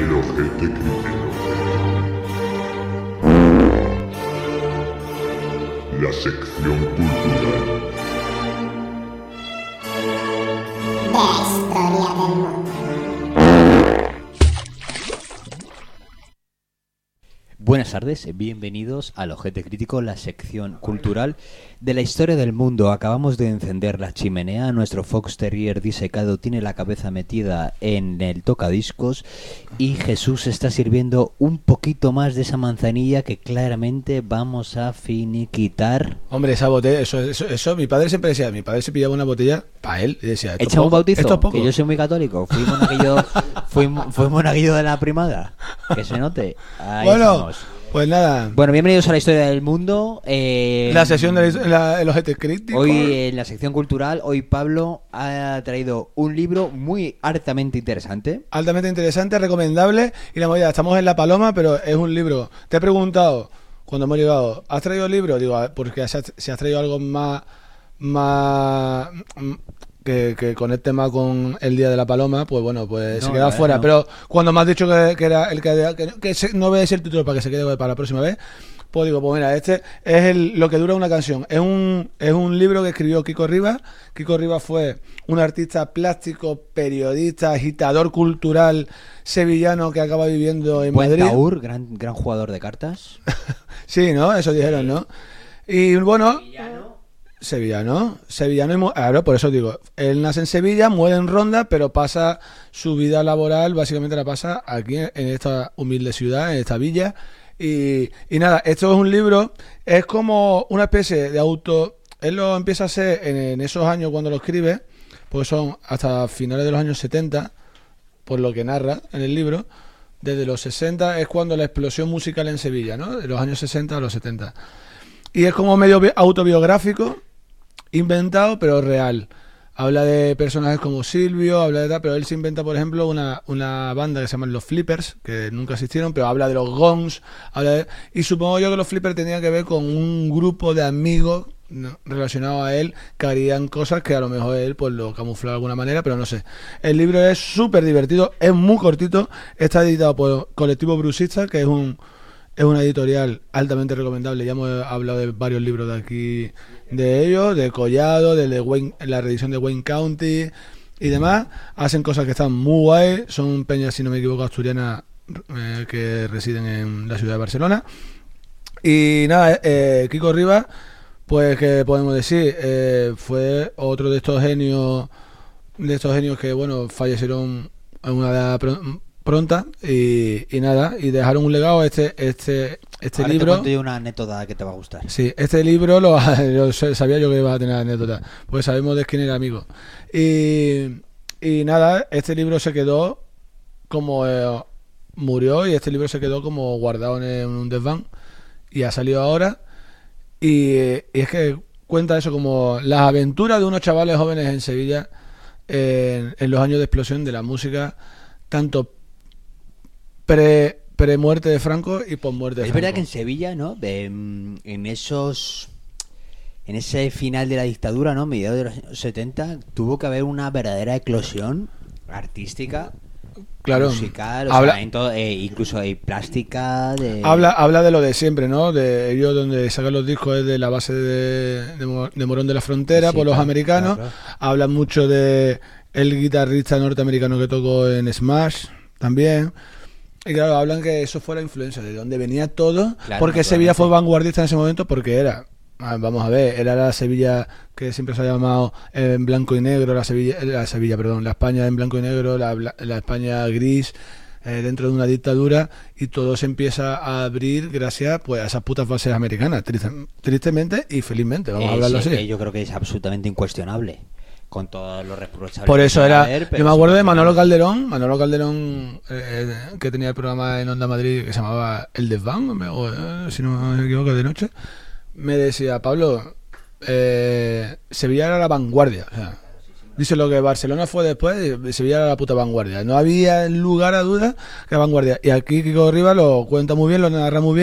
El ojete crítico. La sección cultural. De la historia del mundo. Buenas tardes, bienvenidos al Ojete Crítico, la sección cultural de la historia del mundo. Acabamos de encender la chimenea, nuestro Fox Terrier disecado tiene la cabeza metida en el tocadiscos y Jesús está sirviendo un poquito más de esa manzanilla que claramente vamos a finiquitar. Hombre, esa botella, eso mi padre siempre decía, mi padre se pillaba una botella para él y decía, Echa un bautizo, esto es poco. que yo soy muy católico, fui monaguillo de la primada, que se note. Ahí bueno, estamos. Pues nada. Bueno, bienvenidos a la historia del mundo. La sesión del ojete crítico. Hoy en la sección cultural, hoy Pablo ha traído un libro muy altamente interesante. Altamente interesante, recomendable. Y la movida, estamos en La Paloma, pero es un libro. Te he preguntado, cuando hemos llegado, ¿has traído el libro? Digo, porque si has traído algo más que conecte más con el Día de la Paloma, pues bueno, pues se queda fuera. No. Pero cuando me has dicho que era el que no veis el título para que se quede para la próxima vez, pues digo, pues mira, este es lo que dura una canción. Es un libro que escribió Kiko Rivas. Kiko Rivas fue un artista plástico, periodista, agitador cultural sevillano que acaba viviendo en Madrid. Taur, gran jugador de cartas. Sí, ¿no? Eso dijeron, ¿no? Y bueno... Sevillano, claro, por eso digo, él nace en Sevilla, muere en Ronda, pero pasa su vida laboral, básicamente la pasa aquí en esta humilde ciudad, en esta villa. Y nada, esto es un libro, es como una especie de él lo empieza a hacer en esos años cuando lo escribe, porque son hasta finales de los años 70, por lo que narra en el libro. Desde los 60 es cuando la explosión musical en Sevilla, ¿no? De los años 60 a los 70. Y es como medio autobiográfico, inventado pero real. Habla de personajes como Silvio, habla de tal, pero él se inventa, por ejemplo, una banda que se llama Los Flippers, que nunca existieron, pero habla de los Gongs, y supongo yo que los Flippers tenían que ver con un grupo de amigos relacionados a él que harían cosas que a lo mejor él pues lo camuflaba de alguna manera, pero no sé. El libro es súper divertido, es muy cortito, está editado por Colectivo Brusista, que es una editorial altamente recomendable. Ya hemos hablado de varios libros de aquí, de ellos, de Collado, la reedición de Wayne County y demás. Hacen cosas que están muy guay. Son peñas, si no me equivoco, asturianas que residen en la ciudad de Barcelona. Y nada, Kiko Rivas, pues ¿qué podemos decir? Fue otro de estos genios que, bueno, fallecieron en una edad pronta y nada, y dejaron un legado. Este Ahora libro. Te cuento yo una anécdota que te va a gustar. Sí, este libro sabía yo que iba a tener anécdota, pues sabemos de quién era amigo. Y nada, este libro se quedó como murió, y este libro se quedó como guardado en un desván y ha salido ahora. Y es que cuenta eso, como las aventuras de unos chavales jóvenes en Sevilla en los años de explosión de la música, tanto pre-muerte de Franco y post-muerte de Franco. Es verdad que en Sevilla, ¿no? En ese final de la dictadura, ¿no? Mediados de los años 70, tuvo que haber una verdadera eclosión artística, claro, musical, incluso hay plástica. Habla de lo de siempre, ¿no? De ellos donde sacan los discos es de la base de Morón de la Frontera, sí, por los americanos. Claro. Hablan mucho de el guitarrista norteamericano que tocó en Smash también. Y claro, hablan que eso fue la influencia, de donde venía todo, claro, porque Sevilla fue vanguardista en ese momento, porque era la Sevilla que siempre se ha llamado en blanco y negro, la España en blanco y negro, la España gris, dentro de una dictadura, y todo se empieza a abrir gracias pues a esas putas bases americanas, tristemente y felizmente, vamos a hablarlo así. Yo creo que es absolutamente incuestionable, con todos los responsables. Por eso yo me acuerdo de Manolo Calderón, que tenía el programa en Onda Madrid que se llamaba El Desván, si no me equivoco, de noche. Me decía, Pablo, Sevilla era la vanguardia, o sea, dice lo que Barcelona fue después, Sevilla era la puta vanguardia, no había lugar a dudas que la vanguardia. Y aquí Kiko Rivas lo cuenta muy bien, lo narra muy bien.